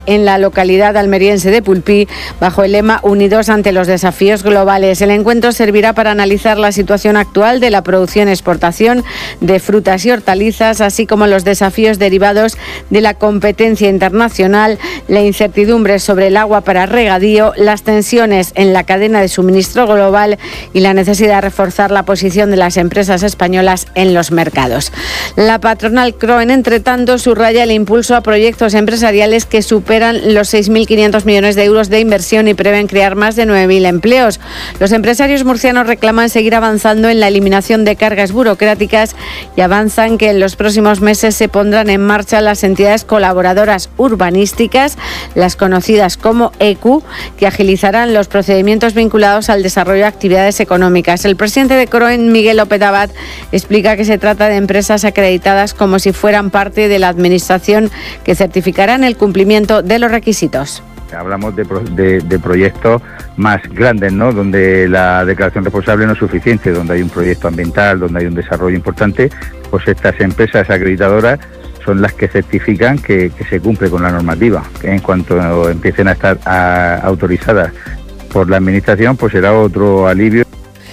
en la localidad almeriense de Pulpí, bajo el lema Unidos ante los desafíos globales. El encuentro servirá para analizar la situación actual de la producción y exportación de frutas y hortalizas, así como los desafíos derivados de la competencia internacional, la incertidumbre sobre el agua para regadío, las tensiones en la cadena de suministro global y la necesidad de reforzar la posición de las empresas españolas en los mercados. La patronal CROEN, entre tanto, subraya el impulso a proyectos empresariales que superan los 6.500 millones de euros de inversión y prevén crear más de 9.000 empleos. Los empresarios murcianos reclaman seguir avanzando en la eliminación de cargas burocráticas y avanzan que en los próximos meses se pondrán en marcha las entidades colaboradoras urbanísticas, las conocidas como ECU, que agilizarán los procedimientos vinculados al desarrollo de actividades económicas. El presidente de CROEN, Miguel López Abad, explica que se trata de empresas acreditadas como si fueran parte de la administración que certificarán el cumplimiento de los requisitos. Hablamos de proyectos más grandes, ¿no? Donde la declaración responsable no es suficiente, donde hay un proyecto ambiental, donde hay un desarrollo importante, pues estas empresas acreditadoras son las que certifican que se cumple con la normativa. En cuanto empiecen a estar autorizadas por la Administración, pues será otro alivio.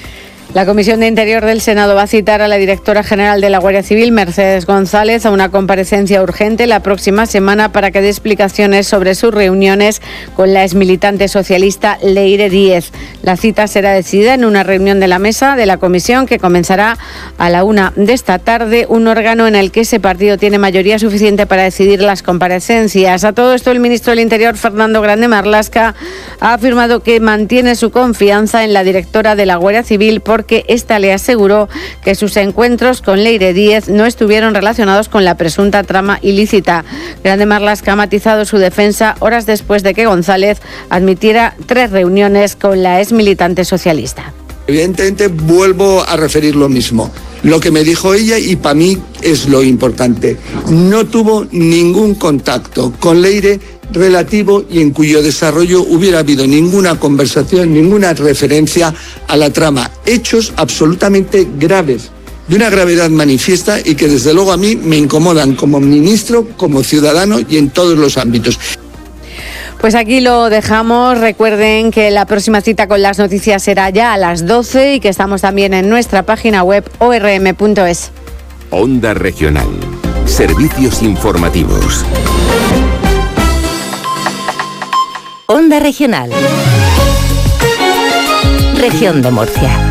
La Comisión de Interior del Senado va a citar a la directora general de la Guardia Civil, Mercedes González, a una comparecencia urgente la próxima semana para que dé explicaciones sobre sus reuniones con la exmilitante socialista Leire Díez. La cita será decidida en una reunión de la mesa de la comisión que comenzará a la 1 de esta tarde, un órgano en el que ese partido tiene mayoría suficiente para decidir las comparecencias. A todo esto, el ministro del Interior, Fernando Grande Marlaska, ha afirmado que mantiene su confianza en la directora de la Guardia Civil porque esta le aseguró que sus encuentros con Leire Díez no estuvieron relacionados con la presunta trama ilícita. Grande Marlaska ha matizado su defensa horas después de que González admitiera 3 reuniones con la exmilitante socialista. Evidentemente vuelvo a referir lo mismo. Lo que me dijo ella, y para mí es lo importante, no tuvo ningún contacto con Leire relativo y en cuyo desarrollo hubiera habido ninguna conversación, ninguna referencia a la trama. Hechos absolutamente graves, de una gravedad manifiesta y que desde luego a mí me incomodan como ministro, como ciudadano y en todos los ámbitos. Pues aquí lo dejamos. Recuerden que la próxima cita con las noticias será ya a las 12 y que estamos también en nuestra página web orm.es. Onda Regional. Servicios informativos. Onda Regional. Región de Murcia.